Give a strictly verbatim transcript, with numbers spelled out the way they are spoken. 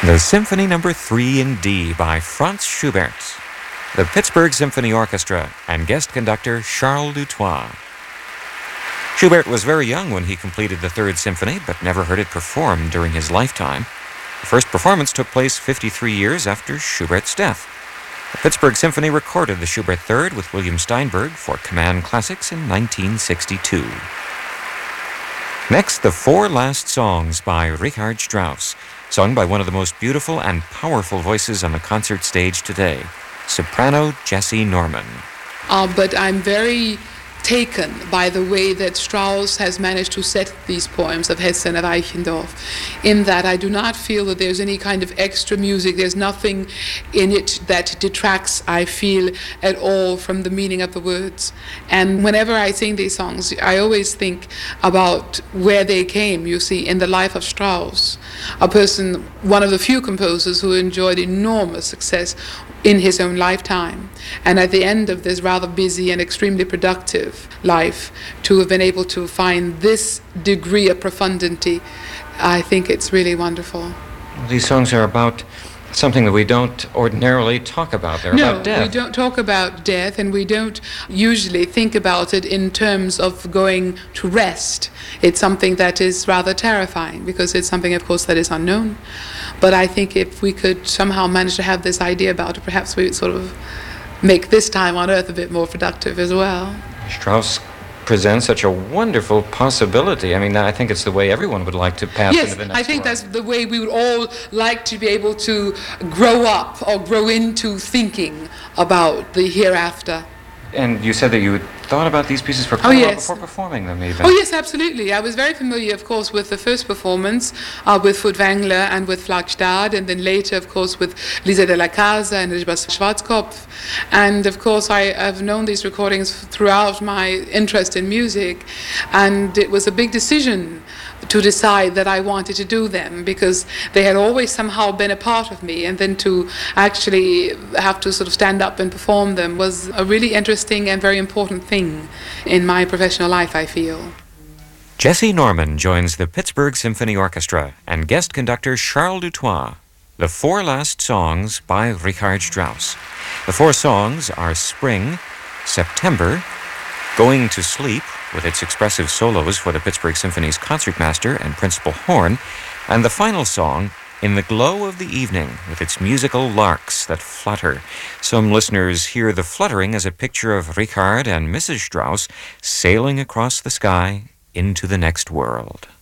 The Symphony Number three in D by Franz Schubert. The Pittsburgh Symphony Orchestra and guest conductor Charles Dutoit. Schubert was very young when he completed the Third Symphony, but never heard it performed during his lifetime. The first performance took place fifty-three years after Schubert's death. The Pittsburgh Symphony recorded the Schubert Third with William Steinberg for Command Classics in nineteen sixty-two. Next, the Four Last Songs by Richard Strauss, sung by one of the most beautiful and powerful voices on the concert stage today, soprano Jessye Norman. Uh, but I'm very taken by the way that Strauss has managed to set these poems of Hesse and of Eichendorff, in that I do not feel that there's any kind of extra music. There's nothing in it that detracts, I feel, at all from the meaning of the words. And whenever I sing these songs, I always think about where they came, you see, in the life of Strauss, a person, one of the few composers who enjoyed enormous success in his own lifetime. And at the end of this rather busy and extremely productive life, to have been able to find this degree of profundity, I think it's really wonderful. These songs are about something that we don't ordinarily talk about. They're no, about death. We don't talk about death, and we don't usually think about it in terms of going to rest. It's something that is rather terrifying, because it's something, of course, that is unknown. But I think if we could somehow manage to have this idea about it, perhaps we would sort of make this time on Earth a bit more productive as well. Strauss presents such a wonderful possibility. I mean, I think it's the way everyone would like to pass yes, into the next I think world. That's the way we would all like to be able to grow up or grow into thinking about the hereafter. And you said that you had thought about these pieces for quite Oh, a while yes. before performing them, even. Oh yes, absolutely. I was very familiar, of course, with the first performance uh, with Furtwängler and with Flagstad, and then later, of course, with Lisa de la Casa and Elizabeth Schwarzkopf. And of course, I have known these recordings throughout my interest in music, and it was a big decision to decide that I wanted to do them, because they had always somehow been a part of me, and then to actually have to sort of stand up and perform them was a really interesting and very important thing in my professional life, I feel. Jessye Norman joins the Pittsburgh Symphony Orchestra and guest conductor Charles Dutoit. The Four Last Songs by Richard Strauss. The four songs are Spring, September, Going to Sleep, with its expressive solos for the Pittsburgh Symphony's concertmaster and principal horn, and the final song, In the Glow of the Evening, with its musical larks that flutter. Some listeners hear the fluttering as a picture of Richard and Missus Strauss sailing across the sky into the next world.